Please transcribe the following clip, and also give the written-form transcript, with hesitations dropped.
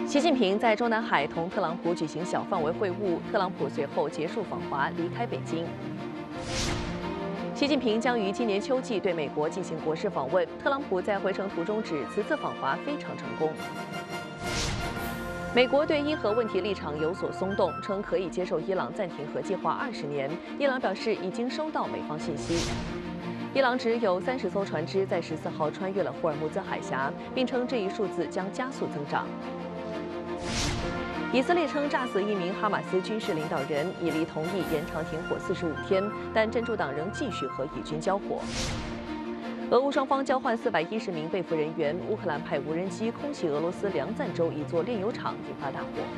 习近平在中南海同特朗普举行小范围会晤，特朗普随后结束访华，离开北京。习近平将于今年秋季对美国进行国事访问，特朗普在回程途中指此次访华非常成功。美国对伊核问题立场有所松动，称可以接受伊朗暂停核计划20年。伊朗表示已经收到美方信息。伊朗指有30艘船只在14号穿越了霍尔木兹海峡，并称这一数字将加速增长。以色列称炸死1名哈马斯军事领导人，以利同意延长停火45天，但真主党仍继续和以军交火。俄乌双方交换410名被俘人员，乌克兰派无人机空袭俄罗斯梁赞州一座炼油厂，引发大火。